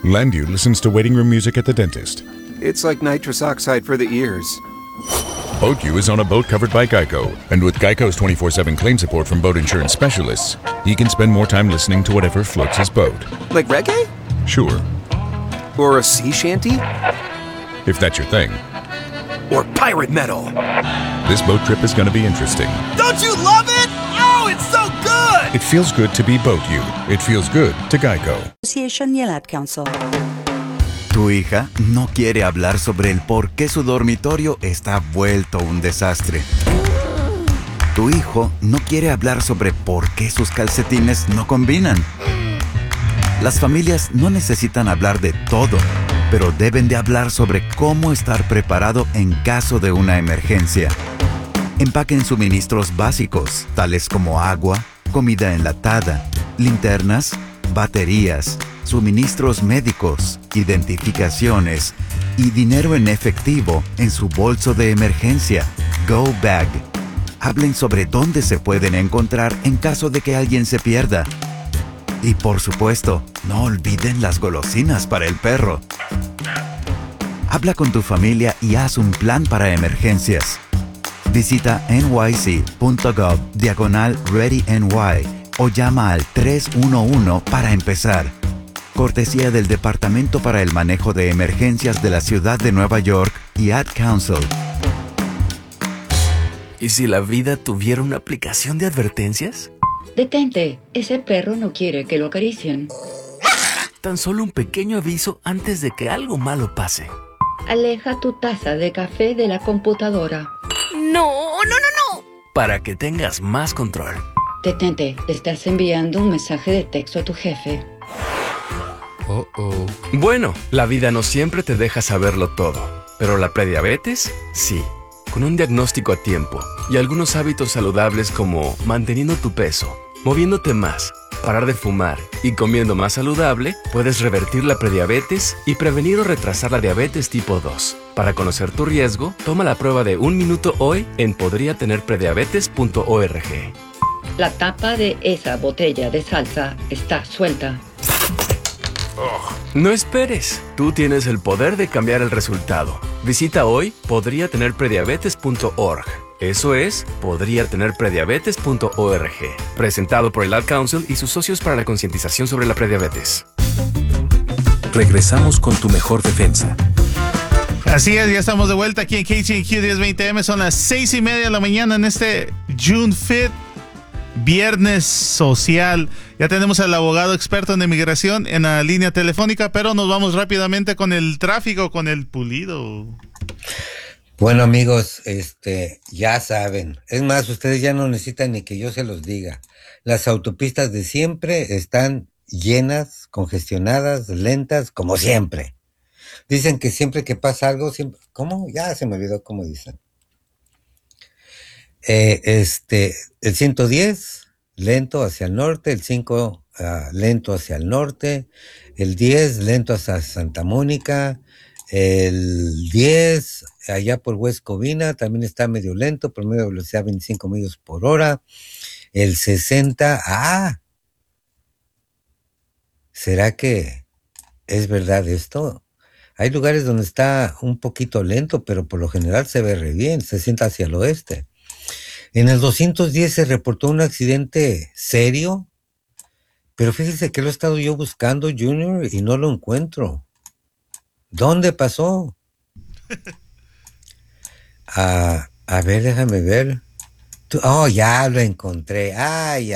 Landu listens to waiting room music at the dentist. It's like nitrous oxide for the ears. Boatyou is on a boat covered by Geico, and with Geico's 24/7 claim support from boat insurance specialists, he can spend more time listening to whatever floats his boat. Like reggae? Sure, Or a sea shanty? if that's your thing. Or pirate metal? This boat trip is going to be interesting. Don't you love it? Oh, it's so good! It feels good to be Boatyou. It feels good to Geico. Association y el Ad Council. Tu hija no quiere hablar sobre el por qué su dormitorio está vuelto un desastre. Tu hijo no quiere hablar sobre por qué sus calcetines no combinan. Las familias no necesitan hablar de todo, pero deben de hablar sobre cómo estar preparado en caso de una emergencia. Empaquen suministros básicos, tales como agua, comida enlatada, linternas, baterías, suministros médicos, identificaciones y dinero en efectivo en su bolso de emergencia, Go Bag. Hablen sobre dónde se pueden encontrar en caso de que alguien se pierda. Y por supuesto, no olviden las golosinas para el perro. Habla con tu familia y haz un plan para emergencias. Visita nyc.gov/ReadyNY o llama al 311 para empezar. Cortesía del Departamento para el Manejo de Emergencias de la Ciudad de Nueva York y Ad Council. ¿Y si la vida tuviera una aplicación de advertencias? Detente, ese perro no quiere que lo acaricien. Tan solo un pequeño aviso antes de que algo malo pase. Aleja tu taza de café de la computadora. ¡No! Para que tengas más control. Detente, estás enviando un mensaje de texto a tu jefe. Bueno, la vida no siempre te deja saberlo todo, pero la prediabetes, sí. Con un diagnóstico a tiempo y algunos hábitos saludables como manteniendo tu peso, moviéndote más, parar de fumar y comiendo más saludable, puedes revertir la prediabetes y prevenir o retrasar la diabetes tipo 2. Para conocer tu riesgo, toma la prueba de 1 minuto hoy en podriatenerprediabetes.org. La tapa de esa botella de salsa está suelta. No esperes, tú tienes el poder de cambiar el resultado. Visita hoy podriatenerprediabetes.org. Eso es, podriatenerprediabetes.org. Presentado por el Ad Council y sus socios para la concientización sobre la prediabetes. Regresamos con tu mejor defensa. Así es, ya estamos de vuelta aquí en KCNQ 1020M. Son las 6:30 de la mañana en este June 5th, viernes social. Ya tenemos al abogado experto en inmigración en la línea telefónica, pero nos vamos rápidamente con el tráfico, con el Pulido. Bueno, amigos, ya saben. Es más, ustedes ya no necesitan ni que yo se los diga. Las autopistas de siempre están llenas, congestionadas, lentas, como siempre. Dicen que siempre que pasa algo, siempre... ¿Cómo? Ya se me olvidó cómo dicen. El 110, lento hacia el norte, el 5, lento hacia el norte, el 10, lento hacia Santa Mónica, el 10, allá por West Covina, también está medio lento, promedio de velocidad 25 millas por hora, el 60, ¿será que es verdad esto? Hay lugares donde está un poquito lento, pero por lo general se ve re bien, 60 hacia el oeste. En el 210 se reportó un accidente serio, pero fíjese que lo he estado yo buscando, Junior, y no lo encuentro. ¿Dónde pasó? A ver, déjame ver. Ya lo encontré. Ay.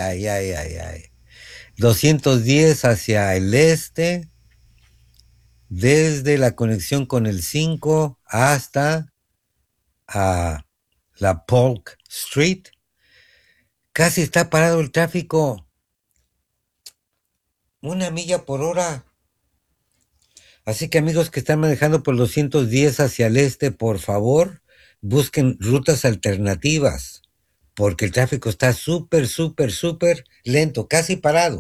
210 hacia el este, desde la conexión con el 5 hasta la Polk Street. Casi está parado el tráfico. 1 milla por hora. Así que amigos que están manejando por 210 hacia el este, por favor, busquen rutas alternativas, porque el tráfico está súper lento, casi parado.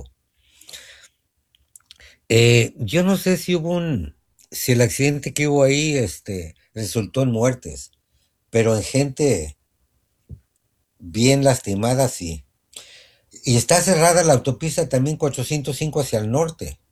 Yo no sé si si el accidente que hubo ahí, resultó en muertes, pero en gente bien lastimada, sí. Y está cerrada la autopista también 405 hacia el norte.